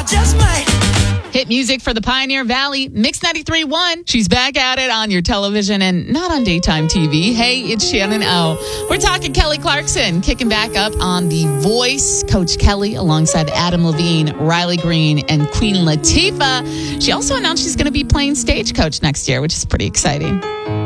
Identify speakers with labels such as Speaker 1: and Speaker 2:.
Speaker 1: just might.
Speaker 2: Hit music for the Pioneer Valley, Mix 93.1. She's back at it on your television and not on daytime TV. Hey, it's Shannon O. We're talking Kelly Clarkson, kicking back up on The Voice. Coach Kelly alongside Adam Levine, Riley Green, and Queen Latifah. She also announced she's going to be playing Stagecoach next year, which is pretty exciting.